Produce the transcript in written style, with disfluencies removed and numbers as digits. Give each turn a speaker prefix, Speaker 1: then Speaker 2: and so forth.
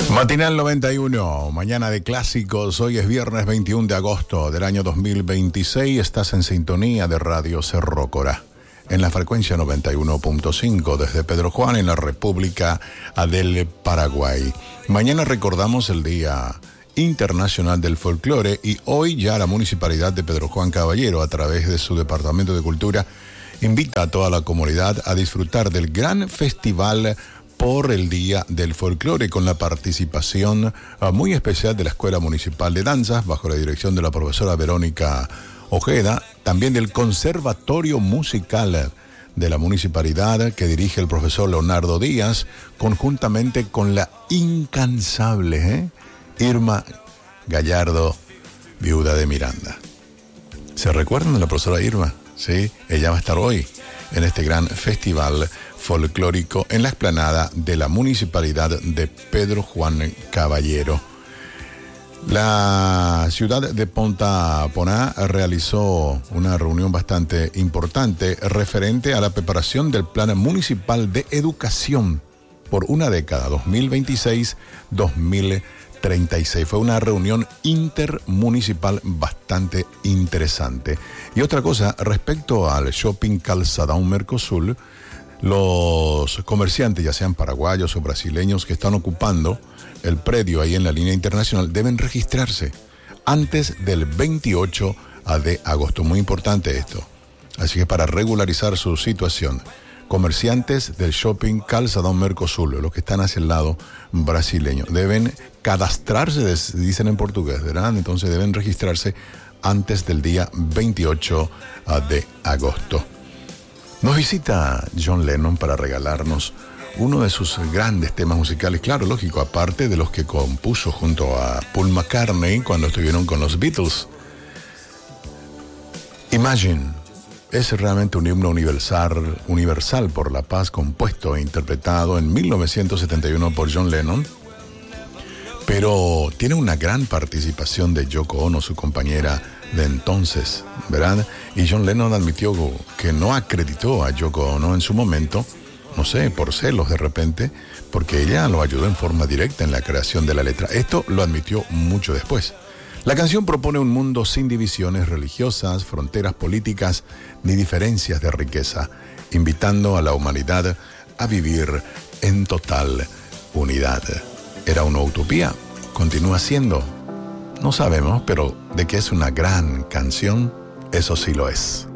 Speaker 1: Matinal 91, mañana de clásicos. Hoy es viernes 21 de agosto del año 2026. Estás en sintonía de Radio Cerro Corá, en la frecuencia 91.5 desde Pedro Juan, en la República del Paraguay. Mañana recordamos el Día Internacional del Folclore y hoy ya la Municipalidad de Pedro Juan Caballero, a través de su Departamento de Cultura, invita a toda la comunidad a disfrutar del gran festival por el Día del Folclore, con la participación muy especial de la Escuela Municipal de Danzas, bajo la dirección de la profesora Verónica Ojeda, también del Conservatorio Musical de la Municipalidad, que dirige el profesor Leonardo Díaz, conjuntamente con la incansable Irma Gallardo, viuda de Miranda. ¿Se recuerdan de la profesora Irma? Sí, ella va a estar hoy en este gran festival folclórico en la explanada de la Municipalidad de Pedro Juan Caballero. La ciudad de Ponta Poná realizó una reunión bastante importante referente a la preparación del Plan Municipal de Educación por una década, 2026-2036. Fue una reunión intermunicipal bastante interesante. Y otra cosa, respecto al shopping Calçadão Mercosul, los comerciantes, ya sean paraguayos o brasileños, que están ocupando el predio ahí en la línea internacional, deben registrarse antes del 28 de agosto. Muy importante esto. Así que para regularizar su situación, comerciantes del shopping Calçadão Mercosul, los que están hacia el lado brasileño, deben cadastrarse, dicen en portugués, ¿verdad? Entonces deben registrarse antes del día 28 de agosto. Nos visita John Lennon para regalarnos uno de sus grandes temas musicales, claro, lógico, aparte de los que compuso junto a Paul McCartney cuando estuvieron con los Beatles. Imagine es realmente un himno universal por la paz, compuesto e interpretado en 1971 por John Lennon, pero tiene una gran participación de Yoko Ono, su compañera de entonces, ¿verdad? Y John Lennon admitió que no acreditó a Yoko Ono en su momento, no sé, por celos de repente, porque ella lo ayudó en forma directa en la creación de la letra. Esto lo admitió mucho después. La canción propone un mundo sin divisiones religiosas, fronteras políticas ni diferencias de riqueza, invitando a la humanidad a vivir en total unidad. ¿Era una utopía? ¿Continúa siendo? No sabemos, pero de que es una gran canción, eso sí lo es.